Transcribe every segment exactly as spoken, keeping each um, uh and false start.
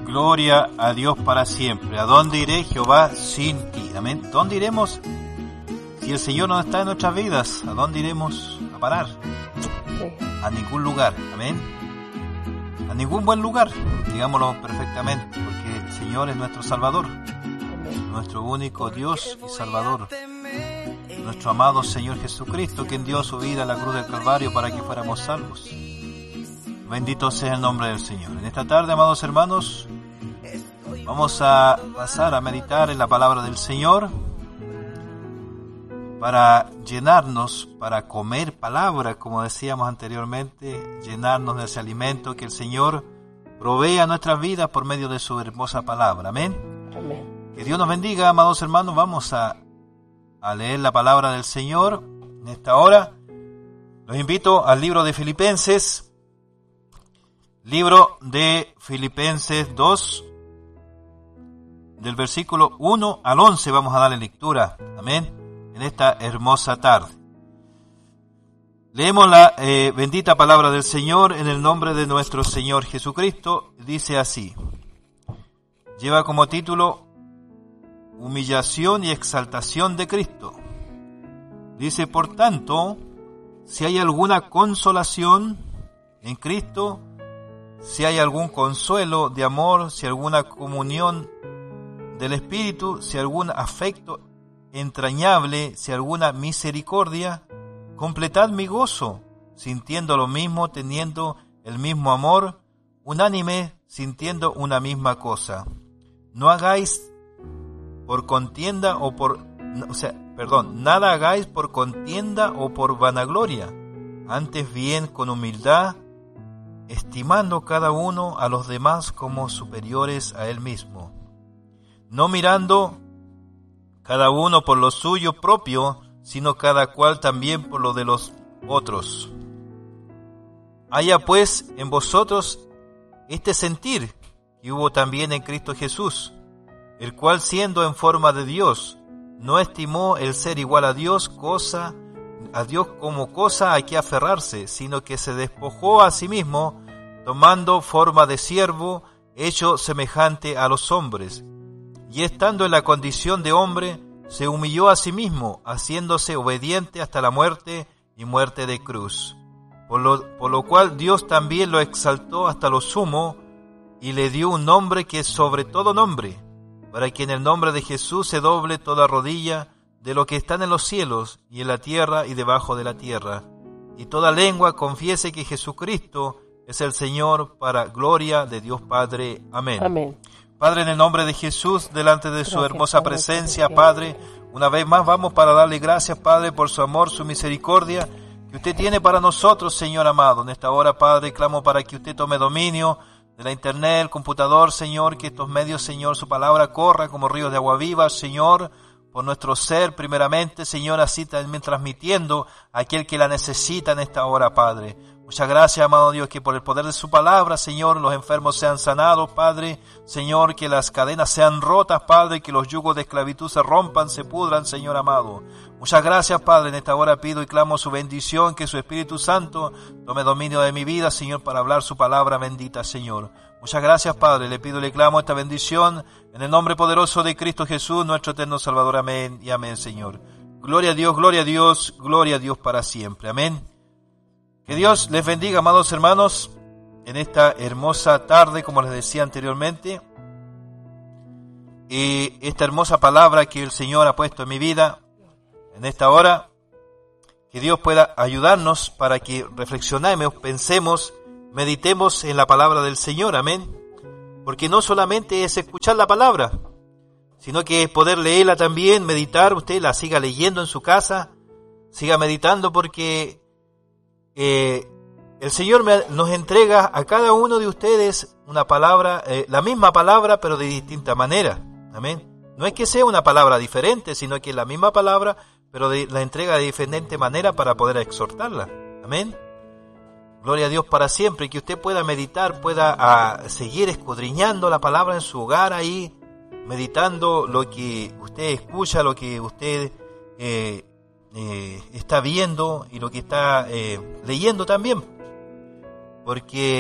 Gloria a Dios para siempre. ¿A dónde iré, Jehová, sin ti? Amén. ¿Dónde iremos si el Señor no está en nuestras vidas? ¿A dónde iremos a parar? A ningún lugar. Amén. A ningún buen lugar, digámoslo perfectamente, porque el Señor es nuestro Salvador, nuestro único Dios y Salvador, nuestro amado Señor Jesucristo, quien dio su vida en la cruz del Calvario para que fuéramos salvos. Bendito sea el nombre del Señor. En esta tarde, amados hermanos, vamos a pasar a meditar en la palabra del Señor para llenarnos, para comer palabra, como decíamos anteriormente, llenarnos de ese alimento que el Señor provee a nuestras vidas por medio de su hermosa palabra. Amén. Amén. Que Dios nos bendiga, amados hermanos. Vamos a, a leer la palabra del Señor en esta hora. Los invito al libro de Filipenses, libro de Filipenses dos, del versículo uno al once. Vamos a darle lectura. Amén. En esta hermosa tarde. Leemos la eh, bendita palabra del Señor en el nombre de nuestro Señor Jesucristo. Dice así. Lleva como título Humillación y exaltación de Cristo. Dice, por tanto, si hay alguna consolación en Cristo, si hay algún consuelo de amor, si alguna comunión del Espíritu, si algún afecto entrañable, si alguna misericordia, completad mi gozo, sintiendo lo mismo, teniendo el mismo amor, unánime, sintiendo una misma cosa. No hagáis por contienda o por, o sea, perdón, nada hagáis por contienda o por vanagloria, antes bien con humildad, estimando cada uno a los demás como superiores a él mismo, no mirando cada uno por lo suyo propio, sino cada cual también por lo de los otros. Haya pues en vosotros este sentir que hubo también en Cristo Jesús, el cual siendo en forma de Dios, no estimó el ser igual a Dios cosa, a Dios como cosa a que aferrarse, sino que se despojó a sí mismo, tomando forma de siervo, hecho semejante a los hombres. Y estando en la condición de hombre, se humilló a sí mismo, haciéndose obediente hasta la muerte y muerte de cruz. Por lo, por lo cual Dios también lo exaltó hasta lo sumo, y le dio un nombre que es sobre todo nombre, para que en el nombre de Jesús se doble toda rodilla de lo que están en los cielos y en la tierra y debajo de la tierra, y toda lengua confiese que Jesucristo es el Señor, para gloria de Dios Padre. Amén. Amén. Padre, en el nombre de Jesús, delante de su hermosa presencia, Padre, una vez más vamos para darle gracias, Padre, por su amor, su misericordia que usted tiene para nosotros, Señor amado. En esta hora, Padre, clamo para que usted tome dominio de la internet, el computador, Señor, que estos medios, Señor, su palabra corra como ríos de agua viva, Señor, por nuestro ser, primeramente, Señor, así también transmitiendo a aquel que la necesita en esta hora, Padre. Muchas gracias, amado Dios, que por el poder de su palabra, Señor, los enfermos sean sanados, Padre. Señor, que las cadenas sean rotas, Padre, que los yugos de esclavitud se rompan, se pudran, Señor amado. Muchas gracias, Padre. En esta hora pido y clamo su bendición, que su Espíritu Santo tome dominio de mi vida, Señor, para hablar su palabra bendita, Señor. Muchas gracias, Padre. Le pido y le clamo esta bendición en el nombre poderoso de Cristo Jesús, nuestro eterno Salvador. Amén y amén, Señor. Gloria a Dios, gloria a Dios, gloria a Dios para siempre. Amén. Que Dios les bendiga, amados hermanos, en esta hermosa tarde, como les decía anteriormente. Y esta hermosa palabra que el Señor ha puesto en mi vida, en esta hora, que Dios pueda ayudarnos para que reflexionemos, pensemos, meditemos en la palabra del Señor, amén. Porque no solamente es escuchar la palabra, sino que es poder leerla también, meditar, usted la siga leyendo en su casa, siga meditando, porque eh, el Señor me, nos entrega a cada uno de ustedes una palabra, eh, la misma palabra, pero de distinta manera, amén. No es que sea una palabra diferente, sino que es la misma palabra, pero de, la entrega de diferente manera para poder exhortarla, amén. Gloria a Dios para siempre, y que usted pueda meditar, pueda a, seguir escudriñando la palabra en su hogar ahí, meditando lo que usted escucha, lo que usted eh, eh, está viendo y lo que está eh, leyendo también. Porque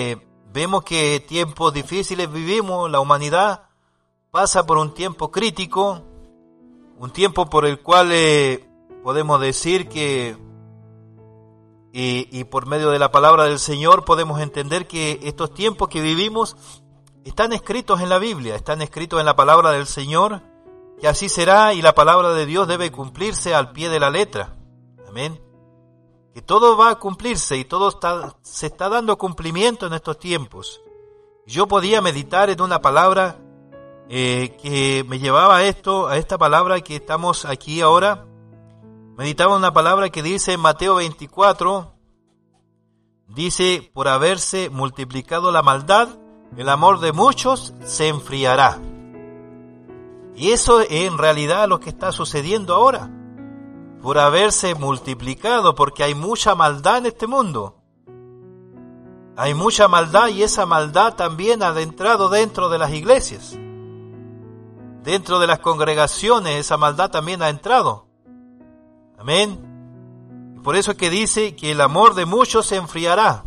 vemos que tiempos difíciles vivimos, la humanidad pasa por un tiempo crítico, un tiempo por el cual eh, podemos decir que, y, y por medio de la palabra del Señor podemos entender que estos tiempos que vivimos están escritos en la Biblia, están escritos en la palabra del Señor, que así será y la palabra de Dios debe cumplirse al pie de la letra. Amén. Que todo va a cumplirse y todo está, se está dando cumplimiento en estos tiempos. Yo podía meditar en una palabra eh, que me llevaba a esto, a esta palabra que estamos aquí ahora. Meditaba una palabra que dice en Mateo veinticuatro, dice, por haberse multiplicado la maldad, el amor de muchos se enfriará. Y eso es en realidad lo que está sucediendo ahora. Por haberse multiplicado, porque hay mucha maldad en este mundo. Hay mucha maldad y esa maldad también ha adentrado dentro de las iglesias. Dentro de las congregaciones esa maldad también ha entrado. Amén. Y por eso es que dice que el amor de muchos se enfriará.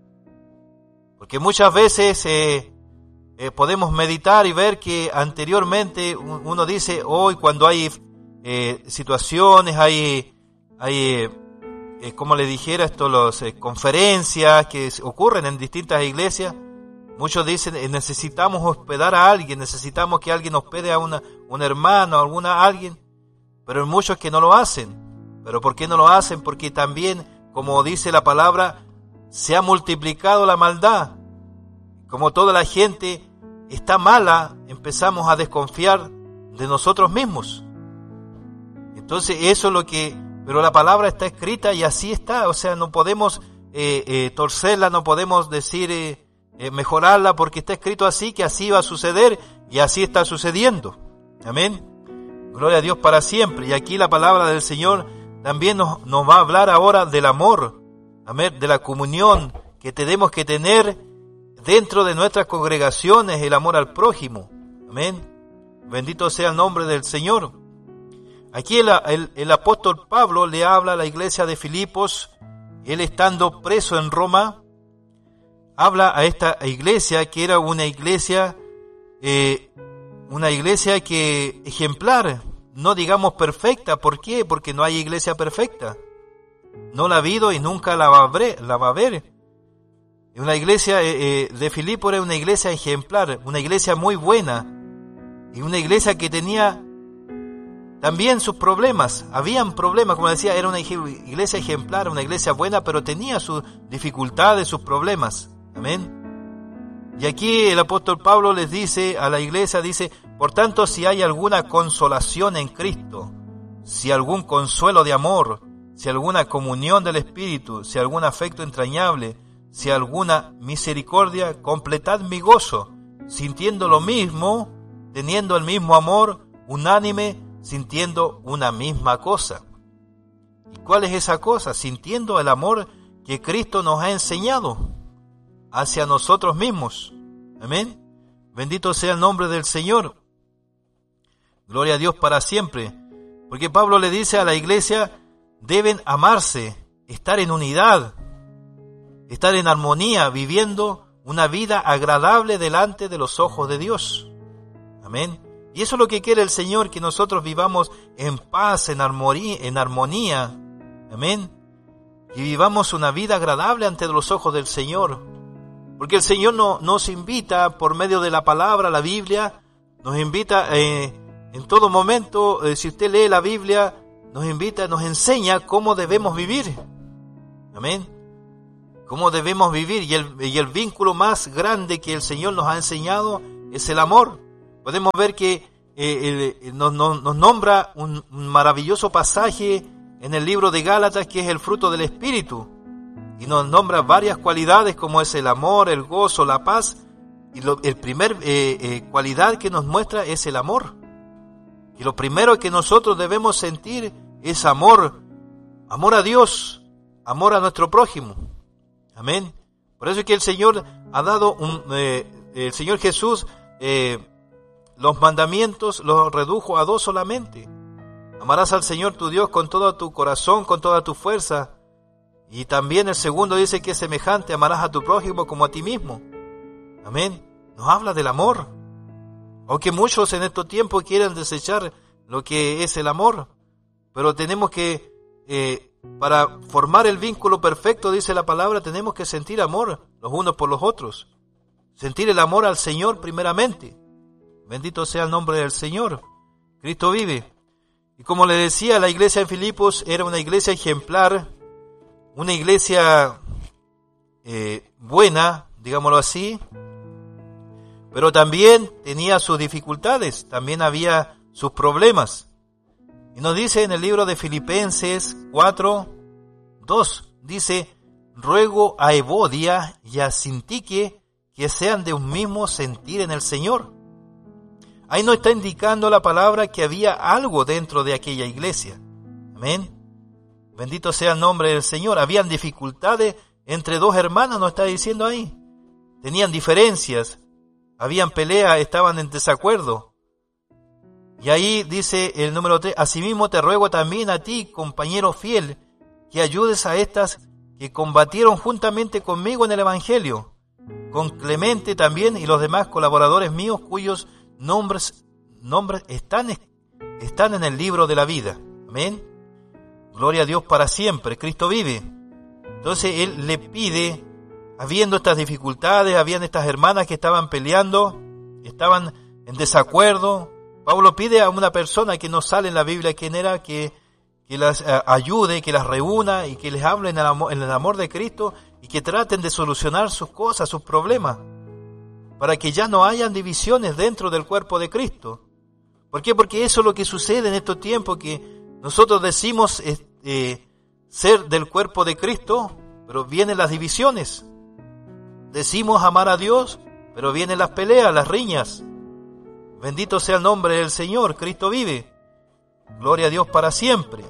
Porque muchas veces eh, eh, podemos meditar y ver que anteriormente uno dice, hoy cuando hay eh, situaciones, hay, hay eh, como le dijera esto, las eh, conferencias que ocurren en distintas iglesias, muchos dicen, eh, necesitamos hospedar a alguien, necesitamos que alguien hospede a una, un hermano, a alguna alguien, pero hay muchos que no lo hacen. ¿Pero por qué no lo hacen? Porque también, como dice la palabra, se ha multiplicado la maldad. Como toda la gente está mala, empezamos a desconfiar de nosotros mismos. Entonces eso es lo que... Pero la palabra está escrita y así está. O sea, no podemos eh, eh, torcerla, no podemos decir eh, eh, mejorarla, porque está escrito así, que así va a suceder y así está sucediendo. Amén. Gloria a Dios para siempre. Y aquí la palabra del Señor también nos, nos va a hablar ahora del amor, amén, de la comunión que tenemos que tener dentro de nuestras congregaciones, el amor al prójimo. Amén. Bendito sea el nombre del Señor. Aquí el, el, el apóstol Pablo le habla a la iglesia de Filipos, él estando preso en Roma, habla a esta iglesia que era una iglesia, eh, una iglesia que ejemplar, no digamos perfecta. ¿Por qué? Porque no hay iglesia perfecta. No la ha habido y nunca la va a haber. La va a haber. Una iglesia eh, de Filipos era una iglesia ejemplar, una iglesia muy buena y una iglesia que tenía también sus problemas. Habían problemas, como decía, era una iglesia ejemplar, una iglesia buena, pero tenía sus dificultades, sus problemas. Amén. Y aquí el apóstol Pablo les dice a la iglesia, dice, por tanto, si hay alguna consolación en Cristo, si algún consuelo de amor, si alguna comunión del Espíritu, si algún afecto entrañable, si alguna misericordia, completad mi gozo, sintiendo lo mismo, teniendo el mismo amor, unánime, sintiendo una misma cosa. ¿Y cuál es esa cosa? Sintiendo el amor que Cristo nos ha enseñado hacia nosotros mismos. Amén. Bendito sea el nombre del Señor. Gloria a Dios para siempre. Porque Pablo le dice a la iglesia, deben amarse, estar en unidad, estar en armonía, viviendo una vida agradable delante de los ojos de Dios. Amén. Y eso es lo que quiere el Señor, que nosotros vivamos en paz, en armonía, en armonía. Amén. Y vivamos una vida agradable ante los ojos del Señor. Porque el Señor no, nos invita por medio de la palabra, la Biblia, nos invita eh, en todo momento, eh, si usted lee la Biblia, nos invita, nos enseña cómo debemos vivir. Amén. Cómo debemos vivir. Y el, y el vínculo más grande que el Señor nos ha enseñado es el amor. Podemos ver que eh, el, nos, nos, nos nombra un, un maravilloso pasaje en el libro de Gálatas, que es el fruto del Espíritu. Y nos nombra varias cualidades como es el amor, el gozo, la paz. Y lo, el primer eh, eh, cualidad que nos muestra es el amor. Y lo primero que nosotros debemos sentir es amor. Amor a Dios, amor a nuestro prójimo. Amén. Por eso es que el Señor ha dado un, eh, el Señor Jesús eh, los mandamientos los redujo a dos solamente. Amarás al Señor tu Dios con todo tu corazón, con toda tu fuerza. Y también el segundo dice que es semejante, amarás a tu prójimo como a ti mismo. Amén. Nos habla del amor. Aunque muchos en estos tiempos quieren desechar lo que es el amor, pero tenemos que, eh, para formar el vínculo perfecto, dice la palabra, tenemos que sentir amor los unos por los otros. Sentir el amor al Señor primeramente. Bendito sea el nombre del Señor. Cristo vive. Y como le decía, la iglesia en Filipos era una iglesia ejemplar, una iglesia eh, buena, digámoslo así, pero también tenía sus dificultades, también había sus problemas. Y nos dice en el libro de Filipenses cuatro, dos, dice, ruego a Evodia y a Sintique que sean de un mismo sentir en el Señor. Ahí nos está indicando la palabra que había algo dentro de aquella iglesia. Amén. Bendito sea el nombre del Señor. Habían dificultades entre dos hermanos, nos está diciendo ahí. Tenían diferencias, habían peleas, estaban en desacuerdo. Y ahí dice el número tres, asimismo te ruego también a ti, compañero fiel, que ayudes a estas que combatieron juntamente conmigo en el Evangelio, con Clemente también y los demás colaboradores míos cuyos nombres, nombres están, están en el libro de la vida. Amén. Gloria a Dios para siempre. Cristo vive. Entonces Él le pide, habiendo estas dificultades, habían estas hermanas que estaban peleando, estaban en desacuerdo. Pablo pide a una persona que no sale en la Biblia quién era, que, que las uh, ayude, que las reúna y que les hable en el, amor, en el amor de Cristo y que traten de solucionar sus cosas, sus problemas, para que ya no hayan divisiones dentro del cuerpo de Cristo. ¿Por qué? Porque eso es lo que sucede en estos tiempos, que nosotros decimos eh, ser del cuerpo de Cristo, pero vienen las divisiones. Decimos amar a Dios, pero vienen las peleas, las riñas. Bendito sea el nombre del Señor, Cristo vive. Gloria a Dios para siempre.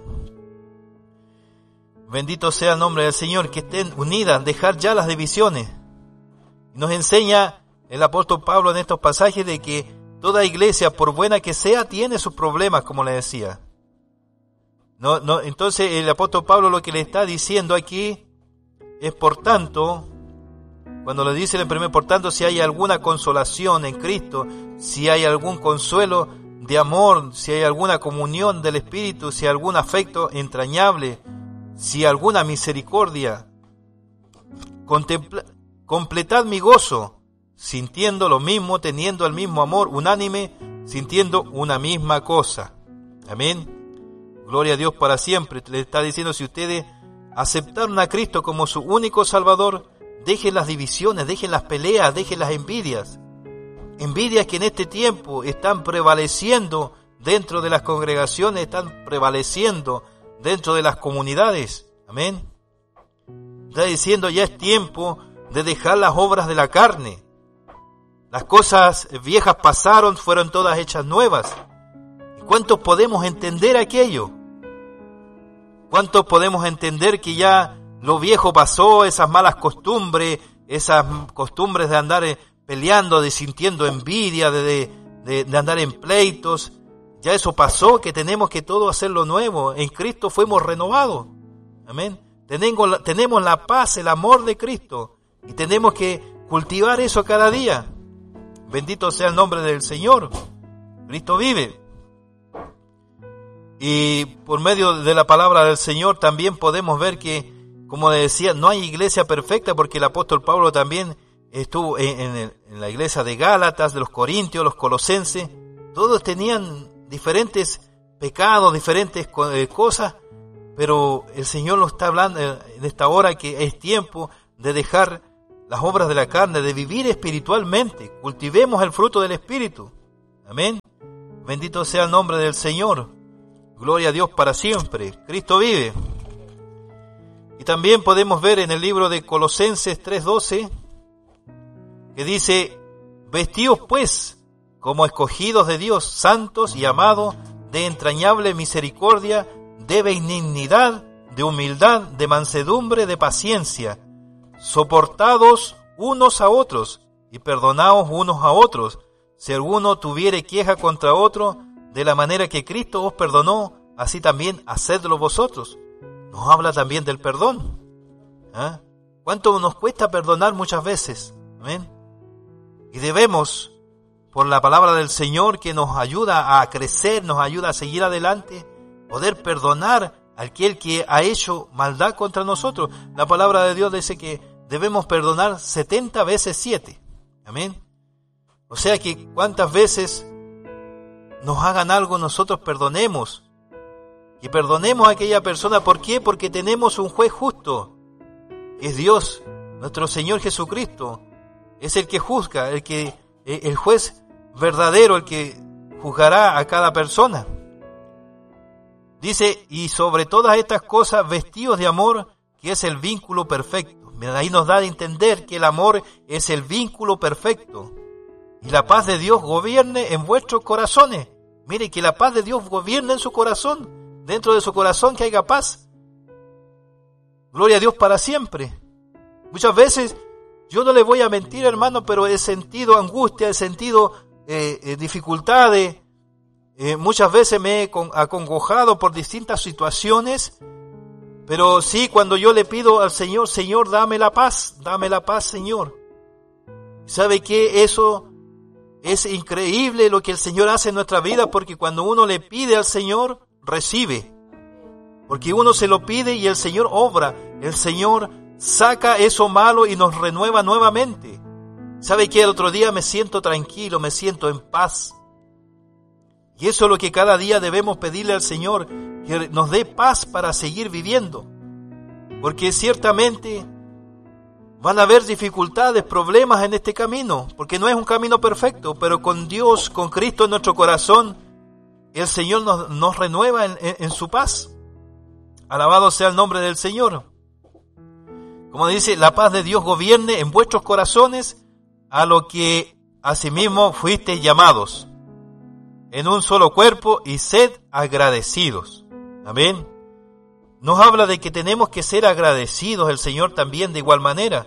Bendito sea el nombre del Señor, que estén unidas, dejar ya las divisiones. Nos enseña el apóstol Pablo en estos pasajes de que toda iglesia, por buena que sea, tiene sus problemas, como le decía. No, no, entonces el apóstol Pablo lo que le está diciendo aquí es, por tanto, cuando le dice en el primer, por tanto, si hay alguna consolación en Cristo, si hay algún consuelo de amor, si hay alguna comunión del Espíritu, si hay algún afecto entrañable, si alguna misericordia, contempla, completad mi gozo, sintiendo lo mismo, teniendo el mismo amor unánime, sintiendo una misma cosa. Amén. Gloria a Dios para siempre. Le está diciendo, si ustedes aceptaron a Cristo como su único Salvador, dejen las divisiones, dejen las peleas, dejen las envidias. Envidias que en este tiempo están prevaleciendo dentro de las congregaciones, están prevaleciendo dentro de las comunidades. Amén. Está diciendo, ya es tiempo de dejar las obras de la carne. Las cosas viejas pasaron, fueron todas hechas nuevas. ¿Y cuántos podemos entender aquello? ¿Cuántos podemos entender que ya lo viejo pasó, esas malas costumbres, esas costumbres de andar peleando, de sintiendo envidia, de, de, de andar en pleitos? Ya eso pasó, que tenemos que todo hacerlo nuevo. En Cristo fuimos renovados. Amén. Tenemos, tenemos la paz, el amor de Cristo. Y tenemos que cultivar eso cada día. Bendito sea el nombre del Señor. Cristo vive. Y por medio de la palabra del Señor también podemos ver que, como decía, no hay iglesia perfecta, porque el apóstol Pablo también estuvo en, en, el, en la iglesia de Gálatas, de los Corintios, los Colosenses. Todos tenían diferentes pecados, diferentes cosas, pero el Señor nos está hablando en esta hora que es tiempo de dejar las obras de la carne, de vivir espiritualmente. Cultivemos el fruto del Espíritu. Amén. Bendito sea el nombre del Señor. Gloria a Dios para siempre. Cristo vive. Y también podemos ver en el libro de Colosenses tres doce, que dice, vestíos pues como escogidos de Dios, santos y amados, de entrañable misericordia, de benignidad, de humildad, de mansedumbre, de paciencia, soportados unos a otros y perdonaos unos a otros, si alguno tuviere queja contra otro, de la manera que Cristo os perdonó, así también hacedlo vosotros. Nos habla también del perdón. ¿Ah? ¿Cuánto nos cuesta perdonar muchas veces? ¿Amén? Y debemos, por la palabra del Señor que nos ayuda a crecer, nos ayuda a seguir adelante, poder perdonar a aquel que ha hecho maldad contra nosotros. La palabra de Dios dice que debemos perdonar setenta veces siete. Amén. O sea que cuántas veces nos hagan algo, nosotros perdonemos. Y perdonemos a aquella persona. ¿Por qué? Porque tenemos un juez justo, que es Dios, nuestro Señor Jesucristo. Es el que juzga, el que, el juez verdadero, el que juzgará a cada persona. Dice, y sobre todas estas cosas, vestidos de amor, que es el vínculo perfecto. Ahí nos da a entender que el amor es el vínculo perfecto. Y la paz de Dios gobierne en vuestros corazones. Mire, que la paz de Dios gobierne en su corazón. Dentro de su corazón que haya paz. Gloria a Dios para siempre. Muchas veces, yo no les voy a mentir, hermano, pero he sentido angustia, he sentido eh, eh, dificultades. Eh, muchas veces me he acongojado por distintas situaciones. Pero sí, cuando yo le pido al Señor, Señor, dame la paz, dame la paz, Señor. ¿Sabe qué? Eso es increíble lo que el Señor hace en nuestra vida, porque cuando uno le pide al Señor, recibe. Porque uno se lo pide y el Señor obra. El Señor saca eso malo y nos renueva nuevamente. ¿Sabe qué? El otro día me siento tranquilo, me siento en paz. Y eso es lo que cada día debemos pedirle al Señor, que nos dé paz para seguir viviendo. Porque ciertamente van a haber dificultades, problemas en este camino, porque no es un camino perfecto, pero con Dios, con Cristo en nuestro corazón, el Señor nos, nos renueva en, en, en su paz. Alabado sea el nombre del Señor. Como dice, la paz de Dios gobierne en vuestros corazones, a lo que asimismo fuisteis llamados, en un solo cuerpo, y sed agradecidos. Amén. Nos habla de que tenemos que ser agradecidos, el Señor también de igual manera.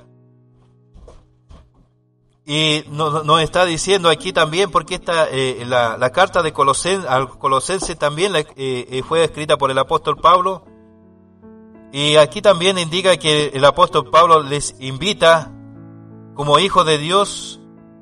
Y nos, nos está diciendo aquí también, porque esta, eh, la, la carta de Colosen, al Colosense también la, eh, fue escrita por el apóstol Pablo. Y aquí también indica que el apóstol Pablo les invita, como hijos de Dios,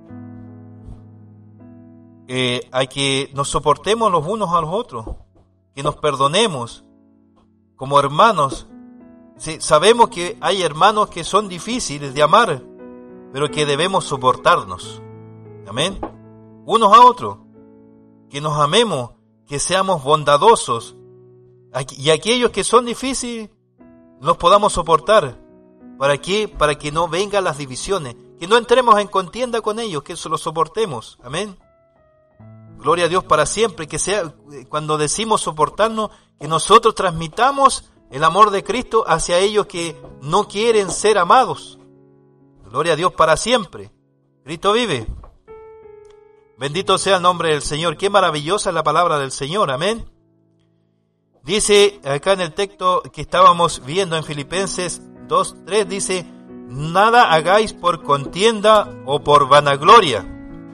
eh, a que nos soportemos los unos a los otros, que nos perdonemos como hermanos. Sí, sabemos que hay hermanos que son difíciles de amar, pero que debemos soportarnos. Amén. Unos a otros. Que nos amemos, que seamos bondadosos. Y aquellos que son difíciles, los podamos soportar. ¿Para qué? Para que no vengan las divisiones. Que no entremos en contienda con ellos, que eso lo soportemos. Amén. Gloria a Dios para siempre. Que sea, cuando decimos soportarnos, que nosotros transmitamos el amor de Cristo hacia ellos que no quieren ser amados. Gloria a Dios para siempre. Cristo vive. Bendito sea el nombre del Señor. Qué maravillosa es la palabra del Señor. Amén. Dice acá en el texto que estábamos viendo en Filipenses dos tres, dice, nada hagáis por contienda o por vanagloria.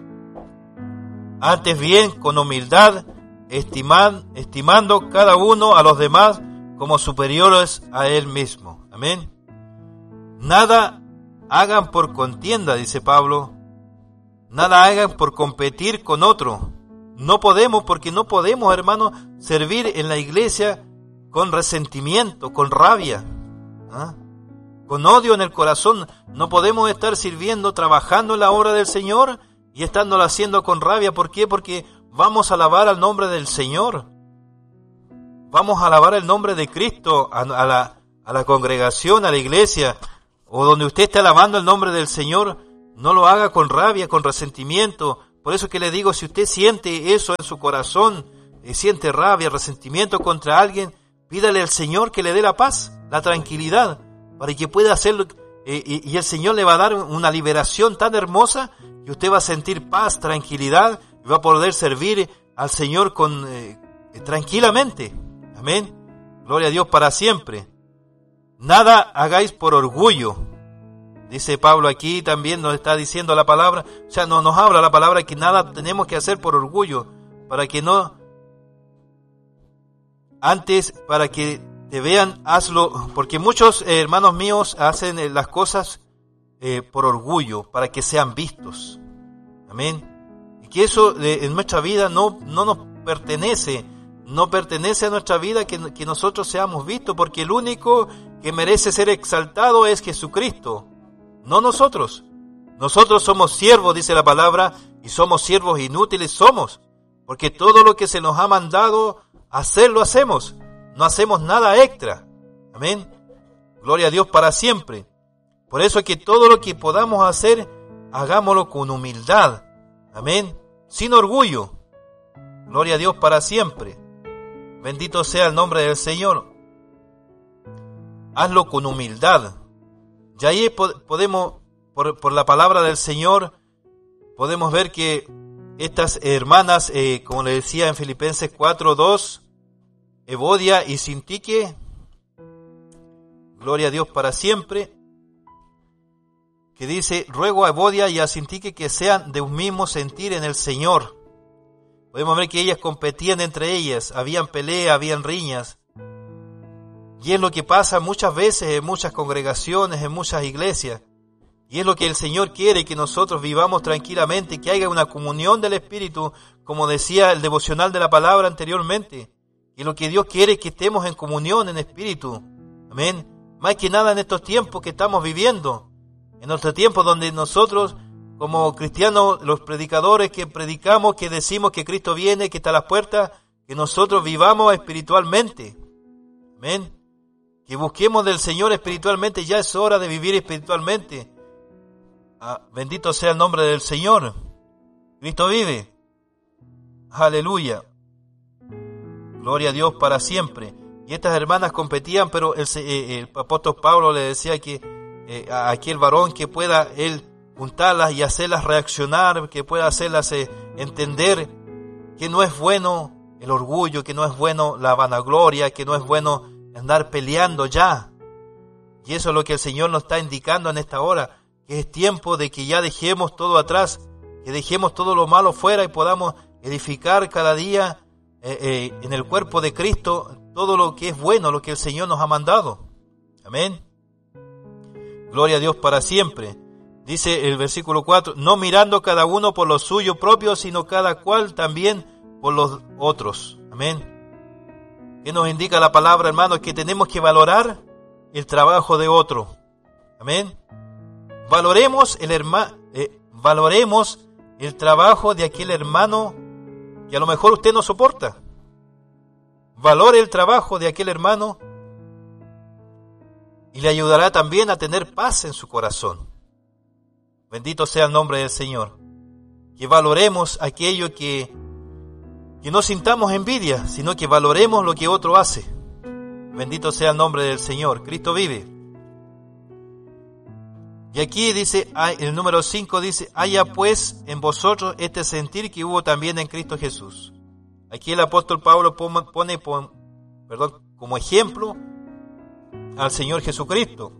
Antes bien, con humildad, estimad, estimando cada uno a los demás como superiores a él mismo. Amén. Nada hagan por contienda, dice Pablo. Nada hagan por competir con otro. No podemos, porque no podemos, hermanos, servir en la iglesia con resentimiento, con rabia, ¿ah? con odio en el corazón. No podemos estar sirviendo, trabajando en la obra del Señor y estándolo haciendo con rabia. ¿Por qué? Porque vamos a alabar al nombre del Señor. Vamos a alabar el nombre de Cristo a, a, la, a la congregación, a la iglesia, o donde usted esté alabando el nombre del Señor. No lo haga con rabia, con resentimiento. Por eso que le digo, si usted siente eso en su corazón, eh, siente rabia, resentimiento contra alguien, pídale al Señor que le dé la paz, la tranquilidad, para que pueda hacerlo. Eh, y, y el Señor le va a dar una liberación tan hermosa que usted va a sentir paz, tranquilidad, y va a poder servir al Señor con eh, tranquilamente. Amén. Gloria a Dios para siempre. Nada hagáis por orgullo. Dice Pablo aquí, también nos está diciendo la palabra, o sea, no, nos habla la palabra que nada tenemos que hacer por orgullo, para que no, antes, para que te vean, hazlo, porque muchos eh, hermanos míos hacen eh, las cosas eh, por orgullo, para que sean vistos. Amén. Y que eso de, en nuestra vida no, no nos pertenece, no pertenece a nuestra vida que, que nosotros seamos vistos, porque el único que merece ser exaltado es Jesucristo, no nosotros. Nosotros somos siervos, dice la palabra, y somos siervos inútiles, somos, porque todo lo que se nos ha mandado hacer lo hacemos, no hacemos nada extra. Amén. Gloria a Dios para siempre. Por eso es que todo lo que podamos hacer, hagámoslo con humildad. Amén. Sin orgullo. Gloria a Dios para siempre. Bendito sea el nombre del Señor. Hazlo con humildad. Y ahí podemos, por, por la palabra del Señor, podemos ver que estas hermanas, eh, como le decía en Filipenses cuatro dos, Evodia y Sintique, gloria a Dios para siempre, que dice, ruego a Evodia y a Sintique que sean de un mismo sentir en el Señor. Podemos ver que ellas competían entre ellas, habían peleas, habían riñas. Y es lo que pasa muchas veces en muchas congregaciones, en muchas iglesias. Y es lo que el Señor quiere, que nosotros vivamos tranquilamente, que haya una comunión del Espíritu, como decía el devocional de la palabra anteriormente. Y lo que Dios quiere es que estemos en comunión, en Espíritu. Amén. Más que nada en estos tiempos que estamos viviendo. En nuestro tiempo donde nosotros, como cristianos, los predicadores que predicamos, que decimos que Cristo viene, que está a las puertas, que nosotros vivamos espiritualmente. Amén. Que busquemos del Señor espiritualmente, ya es hora de vivir espiritualmente. Ah, bendito sea el nombre del Señor. Cristo vive. Aleluya. Gloria a Dios para siempre. Y estas hermanas competían, pero el, eh, el apóstol Pablo le decía que eh, a aquel varón que pueda él juntarlas y hacerlas reaccionar, que pueda hacerlas eh, entender que no es bueno el orgullo, que no es bueno la vanagloria, que no es bueno andar peleando ya. Y eso es lo que el Señor nos está indicando en esta hora, que es tiempo de que ya dejemos todo atrás, que dejemos todo lo malo fuera y podamos edificar cada día eh, eh, en el cuerpo de Cristo todo lo que es bueno, lo que el Señor nos ha mandado. Amén. Gloria a Dios para siempre. Dice el versículo cuatro, no mirando cada uno por lo suyo propio, sino cada cual también por los otros. Amén. ¿Qué nos indica la palabra, hermanos? Que tenemos que valorar el trabajo de otro. Amén. Valoremos el hermano, eh, valoremos el trabajo de aquel hermano que a lo mejor usted no soporta. Valore el trabajo de aquel hermano y le ayudará también a tener paz en su corazón. Bendito sea el nombre del Señor. Que valoremos aquello que Que no sintamos envidia, sino que valoremos lo que otro hace. Bendito sea el nombre del Señor. Cristo vive. Y aquí dice, el número cinco dice, haya pues en vosotros este sentir que hubo también en Cristo Jesús. Aquí el apóstol Pablo pone, pone perdón, como ejemplo al Señor Jesucristo.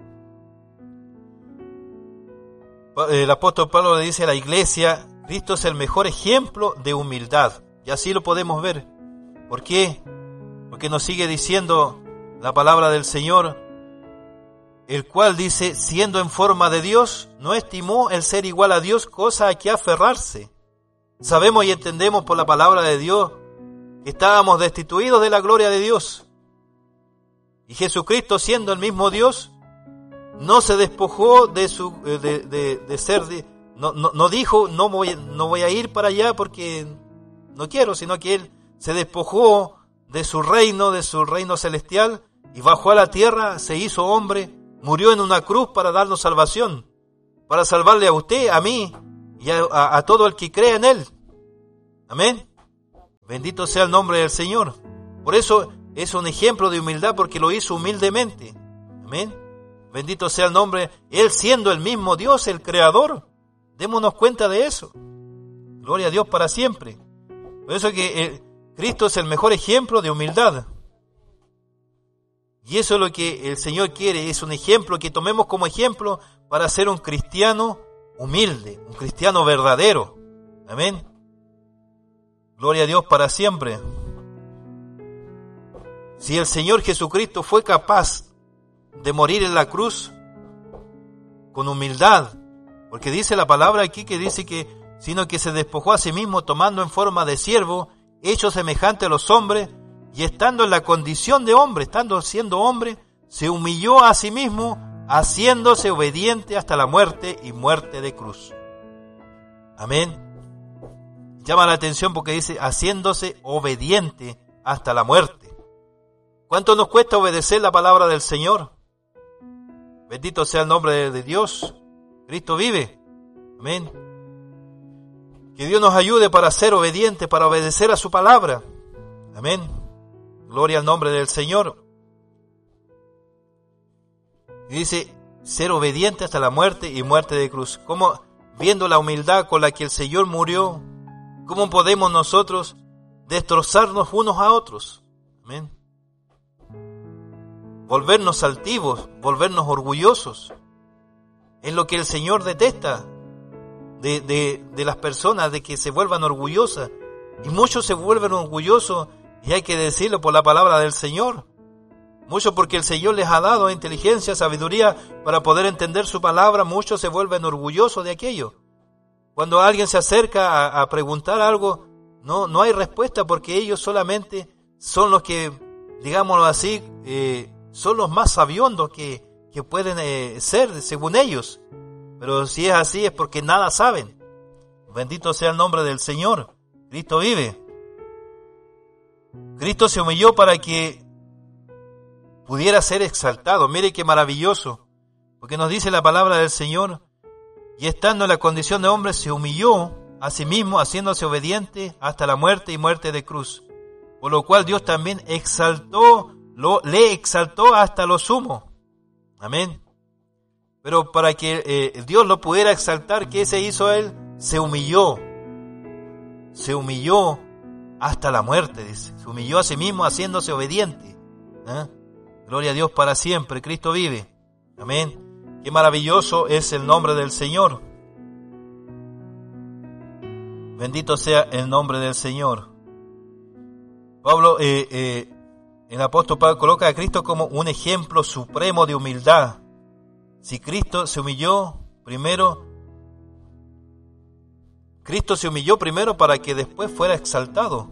El apóstol Pablo le dice a la iglesia, Cristo es el mejor ejemplo de humildad. Y así lo podemos ver. ¿Por qué? Porque nos sigue diciendo la palabra del Señor, el cual dice, siendo en forma de Dios, no estimó el ser igual a Dios cosa a que aferrarse. Sabemos y entendemos por la palabra de Dios que estábamos destituidos de la gloria de Dios. Y Jesucristo, siendo el mismo Dios, no se despojó de su de, de, de ser, de, no, no, no dijo, no voy, no voy a ir para allá porque no quiero, sino que Él se despojó de su reino, de su reino celestial, y bajó a la tierra, se hizo hombre, murió en una cruz para darnos salvación, para salvarle a usted, a mí, y a, a, a todo el que cree en Él. Amén. Bendito sea el nombre del Señor. Por eso es un ejemplo de humildad, porque lo hizo humildemente. Amén. Bendito sea el nombre, Él siendo el mismo Dios, el Creador. Démonos cuenta de eso. Gloria a Dios para siempre. Por eso es que eh, Cristo es el mejor ejemplo de humildad. Y eso es lo que el Señor quiere, es un ejemplo que tomemos como ejemplo para ser un cristiano humilde, un cristiano verdadero. Amén. Gloria a Dios para siempre. Si el Señor Jesucristo fue capaz de morir en la cruz con humildad, porque dice la palabra aquí que dice que sino que se despojó a sí mismo tomando en forma de siervo, hecho semejante a los hombres, y estando en la condición de hombre, estando siendo hombre, se humilló a sí mismo, haciéndose obediente hasta la muerte y muerte de cruz. Amén. Llama la atención porque dice, haciéndose obediente hasta la muerte. ¿Cuánto nos cuesta obedecer la palabra del Señor? Bendito sea el nombre de Dios. Cristo vive. Amén. Que Dios nos ayude para ser obedientes, para obedecer a su palabra. Amén. Gloria al nombre del Señor. Y dice, ser obediente hasta la muerte y muerte de cruz. Como viendo la humildad con la que el Señor murió, ¿cómo podemos nosotros destrozarnos unos a otros? Amén. Volvernos altivos, volvernos orgullosos. Es lo que el Señor detesta de, de, de las personas, de que se vuelvan orgullosas. Y muchos se vuelven orgullosos, y hay que decirlo por la palabra del Señor. Muchos porque el Señor les ha dado inteligencia, sabiduría para poder entender su palabra. Muchos se vuelven orgullosos de aquello. Cuando alguien se acerca a, a preguntar algo, no, no hay respuesta porque ellos solamente son los que, digámoslo así, eh, son los más sabiondos que, que pueden eh, ser según ellos. Pero si es así es porque nada saben. Bendito sea el nombre del Señor. Cristo vive. Cristo se humilló para que pudiera ser exaltado. Mire qué maravilloso. Porque nos dice la palabra del Señor. Y estando en la condición de hombre se humilló a sí mismo, haciéndose obediente hasta la muerte y muerte de cruz. Por lo cual Dios también exaltó, lo, le exaltó hasta lo sumo. Amén. Pero para que eh, Dios lo pudiera exaltar, ¿qué se hizo él? Se humilló. Se humilló hasta la muerte, dice. Se humilló a sí mismo haciéndose obediente. ¿Eh? Gloria a Dios para siempre. Cristo vive. Amén. Qué maravilloso es el nombre del Señor. Bendito sea el nombre del Señor. Pablo, eh, eh, el apóstol Pablo coloca a Cristo como un ejemplo supremo de humildad. Si Cristo se humilló primero, Cristo se humilló primero para que después fuera exaltado.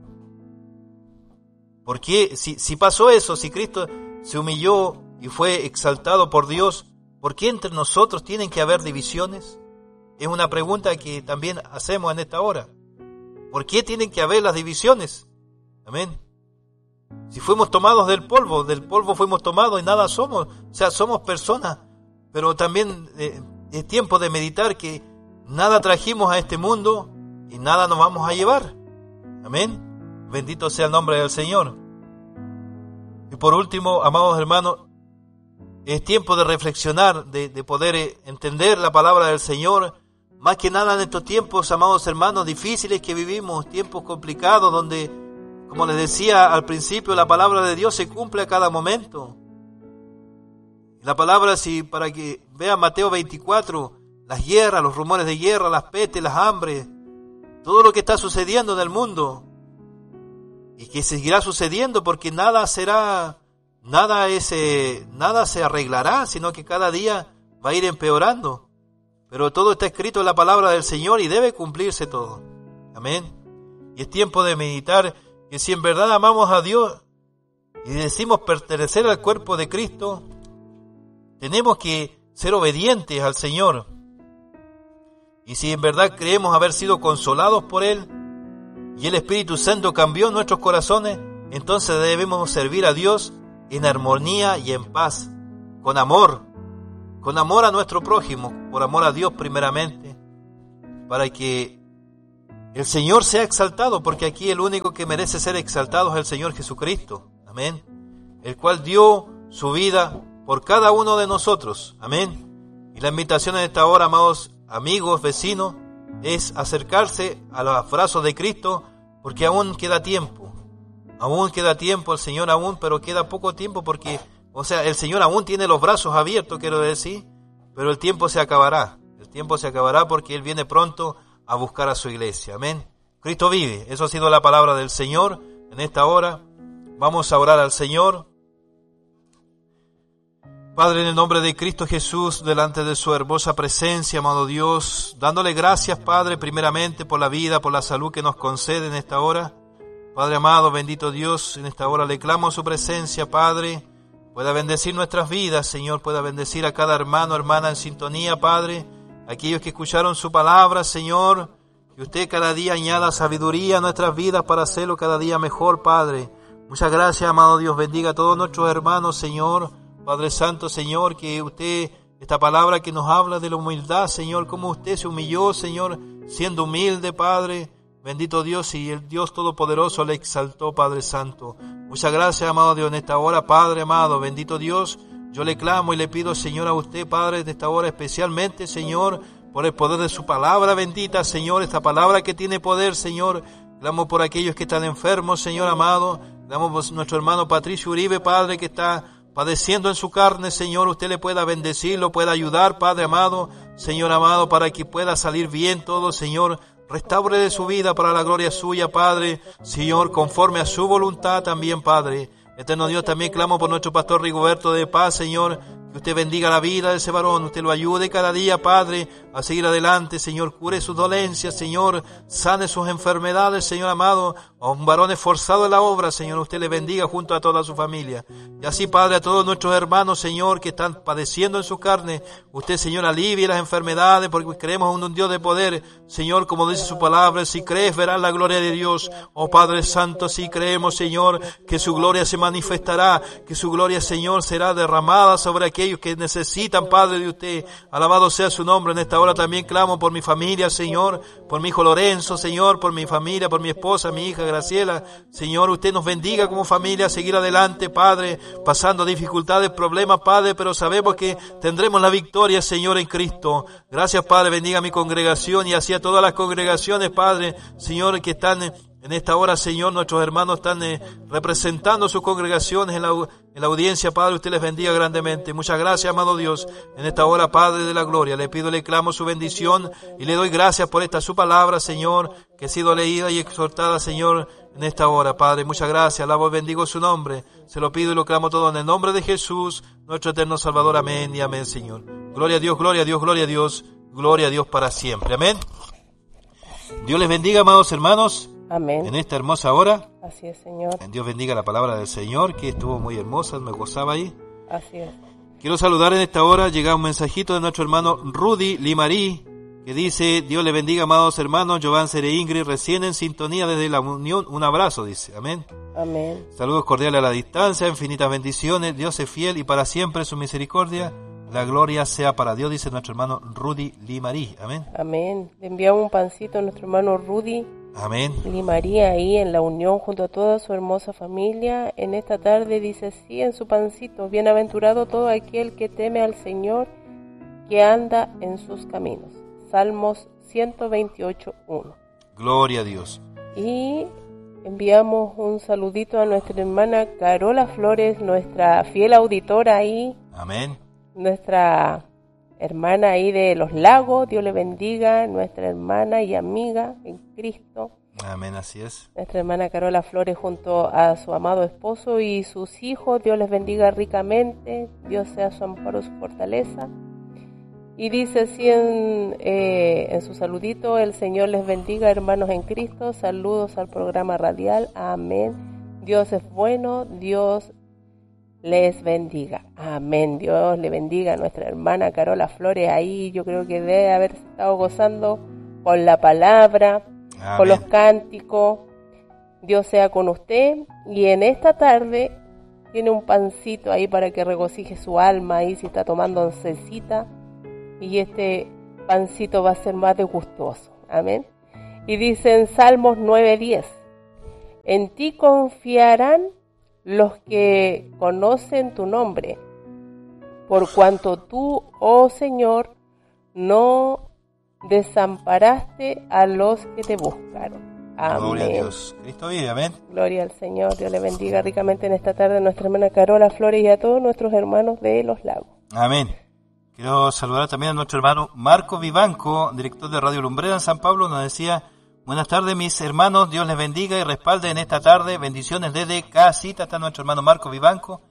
¿Por qué? Si, si pasó eso, si Cristo se humilló y fue exaltado por Dios, ¿por qué entre nosotros tienen que haber divisiones? Es una pregunta que también hacemos en esta hora. ¿Por qué tienen que haber las divisiones? Amén. Si fuimos tomados del polvo, del polvo fuimos tomados y nada somos. O sea, somos personas. Pero también eh, es tiempo de meditar que nada trajimos a este mundo y nada nos vamos a llevar. Amén. Bendito sea el nombre del Señor. Y por último, amados hermanos, es tiempo de reflexionar, de, de poder entender la palabra del Señor. Más que nada en estos tiempos, amados hermanos, difíciles que vivimos, tiempos complicados donde, como les decía al principio, la palabra de Dios se cumple a cada momento. La palabra, si para que vean Mateo veinticuatro, las guerras, los rumores de guerra, las pestes, las hambres, todo lo que está sucediendo en el mundo y que seguirá sucediendo porque nada será, nada es, eh, nada se arreglará, sino que cada día va a ir empeorando. Pero todo está escrito en la palabra del Señor y debe cumplirse todo. Amén. Y es tiempo de meditar que si en verdad amamos a Dios y decimos pertenecer al cuerpo de Cristo, tenemos que ser obedientes al Señor. Y si en verdad creemos haber sido consolados por Él y el Espíritu Santo cambió nuestros corazones, entonces debemos servir a Dios en armonía y en paz, con amor, con amor a nuestro prójimo, por amor a Dios primeramente, para que el Señor sea exaltado, porque aquí el único que merece ser exaltado es el Señor Jesucristo. Amén. El cual dio su vida por cada uno de nosotros. Amén. Y la invitación en esta hora, amados amigos, vecinos, es acercarse a los brazos de Cristo, porque aún queda tiempo. Aún queda tiempo, el Señor aún, pero queda poco tiempo porque, o sea, el Señor aún tiene los brazos abiertos, quiero decir, pero el tiempo se acabará. El tiempo se acabará porque Él viene pronto a buscar a su iglesia. Amén. Cristo vive. Eso ha sido la palabra del Señor en esta hora. Vamos a orar al Señor. Padre, en el nombre de Cristo Jesús, delante de su hermosa presencia, amado Dios, dándole gracias, Padre, primeramente por la vida, por la salud que nos concede en esta hora. Padre amado, bendito Dios, en esta hora le clamo su presencia, Padre, pueda bendecir nuestras vidas, Señor, pueda bendecir a cada hermano, hermana en sintonía, Padre, aquellos que escucharon su palabra, Señor, que usted cada día añada sabiduría a nuestras vidas para hacerlo cada día mejor, Padre. Muchas gracias, amado Dios, bendiga a todos nuestros hermanos, Señor, Padre Santo, Señor, que usted, esta palabra que nos habla de la humildad, Señor, cómo usted se humilló, Señor, siendo humilde, Padre, bendito Dios, y el Dios Todopoderoso le exaltó, Padre Santo. Muchas gracias, amado Dios, en esta hora, Padre amado, bendito Dios, yo le clamo y le pido, Señor, a usted, Padre, de esta hora especialmente, Señor, por el poder de su palabra bendita, Señor, esta palabra que tiene poder, Señor. Clamo por aquellos que están enfermos, Señor amado, clamo por nuestro hermano Patricio Uribe, Padre, que está padeciendo en su carne, Señor, usted le pueda bendecir, lo pueda ayudar, Padre amado, Señor amado, para que pueda salir bien todo, Señor, restaure de su vida para la gloria suya, Padre, Señor, conforme a su voluntad también, Padre. Eterno Dios, también clamo por nuestro pastor Rigoberto de Paz, Señor, que usted bendiga la vida de ese varón, usted lo ayude cada día, Padre, a seguir adelante, Señor, cure sus dolencias, Señor, sane sus enfermedades, Señor amado, a un varón esforzado en la obra, Señor, usted le bendiga junto a toda su familia. Y así, Padre, a todos nuestros hermanos, Señor, que están padeciendo en su carne, usted, Señor, alivie las enfermedades, porque creemos en un Dios de poder, Señor, como dice su palabra, si crees verás la gloria de Dios. Oh Padre Santo, si creemos, Señor, que su gloria se manifestará, que su gloria, Señor, será derramada sobre aquellos que necesitan, Padre, de usted. Alabado sea su nombre. En esta hora también clamo por mi familia, Señor, por mi hijo Lorenzo, Señor, por mi familia, por mi esposa, mi hija Graciela. Señor, usted nos bendiga como familia a seguir adelante, Padre, pasando dificultades, problemas, Padre, pero sabemos que tendremos la victoria, Señor, en Cristo. Gracias, Padre, bendiga a mi congregación y así a todas las congregaciones, Padre, Señor, que están en esta hora, Señor, nuestros hermanos están eh, representando sus congregaciones en la, en la audiencia, Padre, usted les bendiga grandemente. Muchas gracias, amado Dios, en esta hora, Padre de la gloria. Le pido, le clamo su bendición y le doy gracias por esta su palabra, Señor, que ha sido leída y exhortada, Señor, en esta hora, Padre. Muchas gracias, alabo y bendigo su nombre. Se lo pido y lo clamo todo en el nombre de Jesús, nuestro eterno Salvador. Amén y amén, Señor. Gloria a Dios, gloria a Dios, gloria a Dios, gloria a Dios para siempre. Amén. Dios les bendiga, amados hermanos. Amén. En esta hermosa hora. Así es, Señor. Dios bendiga la palabra del Señor, que estuvo muy hermosa, me gozaba ahí. Así es. Quiero saludar en esta hora, llega un mensajito de nuestro hermano Rudy Limarí, que dice, Dios le bendiga, amados hermanos, Jovan Sere Ingrid, recién en sintonía desde la Unión, un abrazo, dice, amén. Amén. Saludos cordiales a la distancia, infinitas bendiciones, Dios es fiel y para siempre su misericordia, la gloria sea para Dios, dice nuestro hermano Rudy Limarí, amén. Amén. Le enviamos un pancito a nuestro hermano Rudy. Amén. Limaría ahí en la unión junto a toda su hermosa familia. En esta tarde dice así en su pancito: bienaventurado todo aquel que teme al Señor, que anda en sus caminos. Salmos ciento veintiocho, uno. Gloria a Dios. Y enviamos un saludito a nuestra hermana Carola Flores, nuestra fiel auditora ahí. Amén. Nuestra hermana ahí de Los Lagos, Dios le bendiga, nuestra hermana y amiga en Cristo. Amén, así es. Nuestra hermana Carola Flores junto a su amado esposo y sus hijos, Dios les bendiga ricamente, Dios sea su amparo, su fortaleza. Y dice así en, eh, en su saludito: el Señor les bendiga, hermanos en Cristo, saludos al programa radial, amén. Dios es bueno, Dios les bendiga. Amén. Dios le bendiga a nuestra hermana Carola Flores ahí. Yo creo que debe haber estado gozando con la palabra, amén, con los cánticos. Dios sea con usted. Y en esta tarde tiene un pancito ahí para que regocije su alma ahí si está tomando oncecita. Y este pancito va a ser más de gustoso. Amén. Y dice en Salmos nueve diez: en ti confiarán los que conocen tu nombre, por cuanto tú, oh Señor, no desamparaste a los que te buscaron. Amén. Gloria a Dios. Cristo vive, amén. Gloria al Señor. Dios le bendiga ricamente en esta tarde a nuestra hermana Carola Flores y a todos nuestros hermanos de Los Lagos. Amén. Quiero saludar también a nuestro hermano Marco Vivanco, director de Radio Lumbrera en San Pablo. Nos decía: buenas tardes, mis hermanos, Dios les bendiga y respalde en esta tarde. Bendiciones desde casita. Está nuestro hermano Marco Vivanco,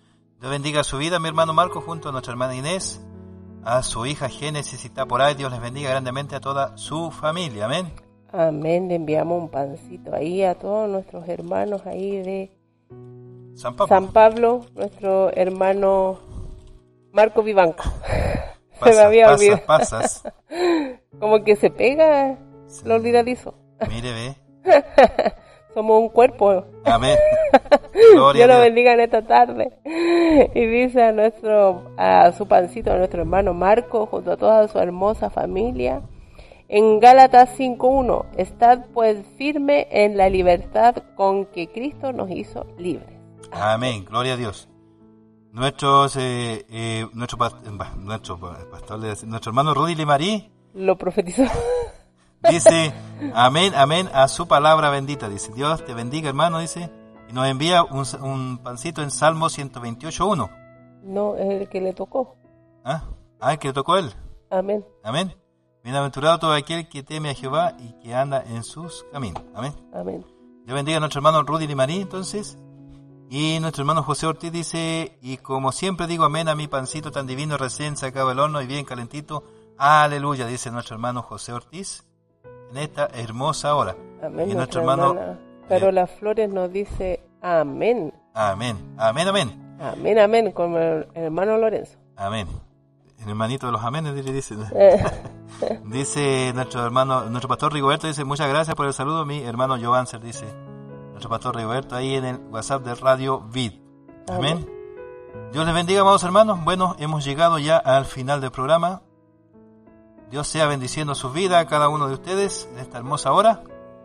Dios bendiga su vida, mi hermano Marco, junto a nuestra hermana Inés, a su hija Génesis, y está por ahí. Dios les bendiga grandemente a toda su familia. Amén. Amén. Le enviamos un pancito ahí a todos nuestros hermanos ahí de San Pablo, San Pablo nuestro hermano Marco Vivanco. Pasa, se me había pasas, olvidado. pasas. Como que se pega Sí. lo olvidadizo. Mire, ve. Somos un cuerpo. Amén. Dios Gloria a lo Dios. bendiga en esta tarde. Y dice a nuestro, a su pancito, a nuestro hermano Marco, junto a toda su hermosa familia, en Gálatas cinco uno, estad pues firme en la libertad con que Cristo nos hizo libres. Amén. Gloria a Dios. Nuestros, eh, eh, nuestro, pa- bah, nuestro pastor, le decía- nuestro hermano Rudy Limarí Lo profetizó. dice, amén, amén, a su palabra bendita. Dice, Dios te bendiga, hermano, dice, y nos envía un, un pancito en Salmo ciento veintiocho uno. No, es el que le tocó. ¿Ah? Ah, que le tocó a él. Amén. Amén. Bienaventurado todo aquel que teme a Jehová y que anda en sus caminos. Amén. Amén. Dios bendiga a nuestro hermano Rudy Limarí, entonces. Y nuestro hermano José Ortiz dice, y como siempre digo amén a mi pancito tan divino recién sacado del horno y bien calentito. Aleluya, dice nuestro hermano José Ortiz en esta hermosa hora. Amén. Y Nuestra nuestro hermano, hermana Carola Flores nos dice amén. amén, amén, amén, Amén, amén, como el hermano Lorenzo. amén. El hermanito de los amenes, dice. Eh, Dice nuestro hermano, nuestro pastor Rigoberto, dice, muchas gracias por el saludo, mi hermano Joanser, dice nuestro pastor Rigoberto, ahí en el WhatsApp de Radio Vid. Amén. Amén. Dios les bendiga, amados hermanos. Bueno, hemos llegado ya al final del programa. Dios sea bendiciendo sus vidas a cada uno de ustedes en esta hermosa hora.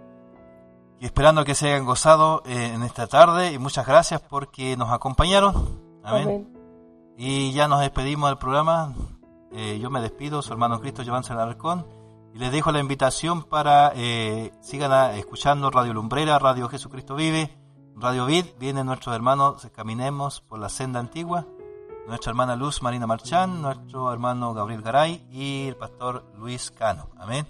Y esperando que se hayan gozado eh, en esta tarde. Y muchas gracias porque nos acompañaron. Amén. Amén. Y ya nos despedimos del programa. Eh, yo me despido, su hermano Cristo Giovanni Alarcón. Y les dejo la invitación para eh, sigan a, escuchando Radio Lumbrera, Radio Jesucristo Vive, Radio Vid. Vienen nuestros hermanos, caminemos por la senda antigua. Nuestra hermana Luz Marina Marchán, nuestro hermano Gabriel Garay y el pastor Luis Cano. Amén.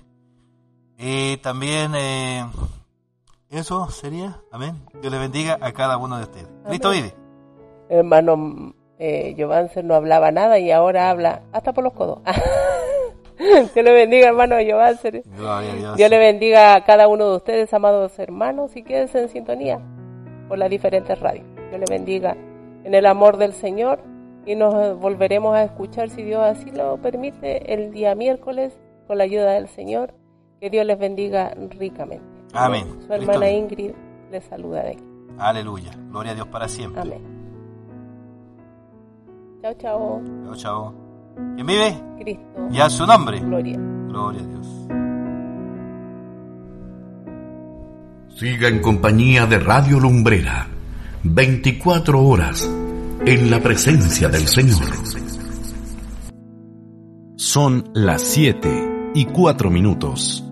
Y también eh, eso sería. Amén. Dios les bendiga a cada uno de ustedes. Amén. Cristo vive. Hermano eh, Giovanni no hablaba nada y ahora habla hasta por los codos. Dios le bendiga, hermano Giovanni. Gloria a Dios. Dios le bendiga a cada uno de ustedes, amados hermanos, y quédense en sintonía por las diferentes radios. Dios le bendiga en el amor del Señor y nos volveremos a escuchar, si Dios así lo permite, el día miércoles con la ayuda del Señor. Que Dios les bendiga ricamente. Amén. Su hermana Ingrid les saluda de aquí. Aleluya. Gloria a Dios para siempre. Amén. Chao, chao. Chao, chao. ¿Quién vive? Cristo. Y a su nombre. Gloria. Gloria a Dios. Siga en compañía de Radio Lumbrera, veinticuatro horas en la presencia del Señor. Son las siete y cuatro minutos.